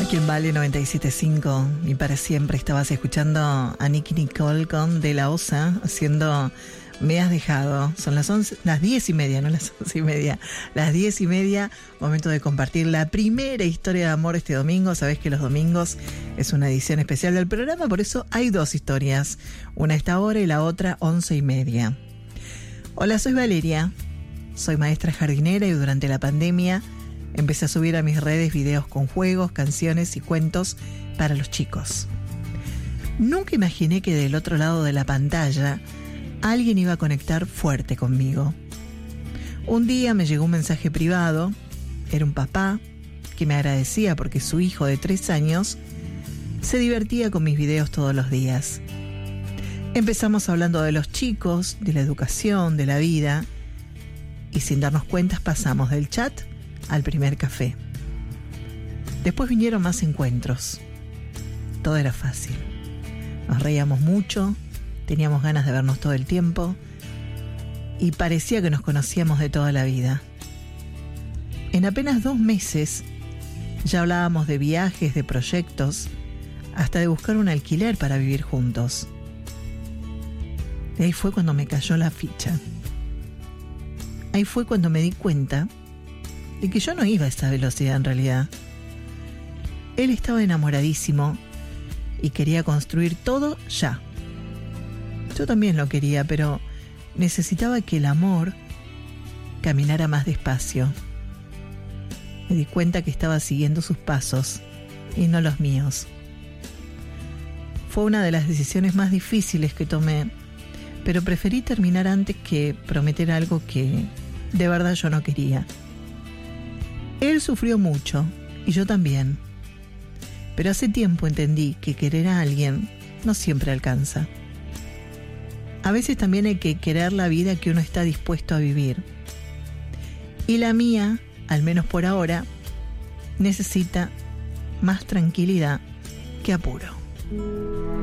Aquí en Vale 97.5 y para siempre estabas escuchando a Nicki Nicole con De La Osa haciendo Me Has Dejado. Son las 10:30, no las 11:30, las 10:30, momento de compartir la primera historia de amor este domingo. Sabés que los domingos es una edición especial del programa, por eso hay dos historias, una a esta hora y la otra 11:30. Hola, soy Valeria, soy maestra jardinera y durante la pandemia empecé a subir a mis redes videos con juegos, canciones y cuentos para los chicos. Nunca imaginé que del otro lado de la pantalla alguien iba a conectar fuerte conmigo. Un día me llegó un mensaje privado. Era un papá que me agradecía porque su hijo de 3 años se divertía con mis videos todos los días. Empezamos hablando de los chicos, de la educación, de la vida, y sin darnos cuenta pasamos del chat al primer café. Después vinieron más encuentros. Todo era fácil. Nos reíamos mucho, teníamos ganas de vernos todo el tiempo y parecía que nos conocíamos de toda la vida. En apenas 2 meses ya hablábamos de viajes, de proyectos, hasta de buscar un alquiler para vivir juntos. Y ahí fue cuando me cayó la ficha. Ahí fue cuando me di cuenta de que yo no iba a esa velocidad en realidad. Él estaba enamoradísimo y quería construir todo ya. Yo también lo quería, pero necesitaba que el amor caminara más despacio. Me di cuenta que estaba siguiendo sus pasos y no los míos. Fue una de las decisiones más difíciles que tomé, pero preferí terminar antes que prometer algo que de verdad yo no quería. Él sufrió mucho y yo también, pero hace tiempo entendí que querer a alguien no siempre alcanza. A veces también hay que querer la vida que uno está dispuesto a vivir. Y la mía, al menos por ahora, necesita más tranquilidad que apuro.